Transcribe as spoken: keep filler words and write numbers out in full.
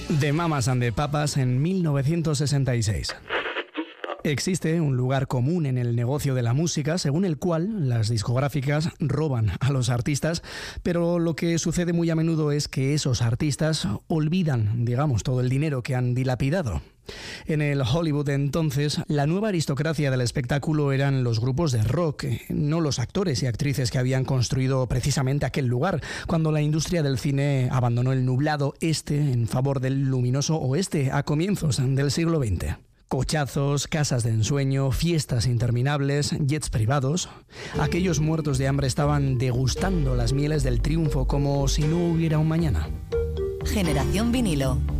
The Mamas and the Papas en mil novecientos sesenta y seis. Existe un lugar común en el negocio de la música, según el cual las discográficas roban a los artistas, pero lo que sucede muy a menudo es que esos artistas olvidan, digamos, todo el dinero que han dilapidado. En el Hollywood de entonces, la nueva aristocracia del espectáculo eran los grupos de rock, no los actores y actrices que habían construido precisamente aquel lugar, cuando la industria del cine abandonó el nublado este en favor del luminoso oeste a comienzos del siglo veinte. Cochazos, casas de ensueño, fiestas interminables, jets privados. Aquellos muertos de hambre estaban degustando las mieles del triunfo como si no hubiera un mañana. Generación Vinilo.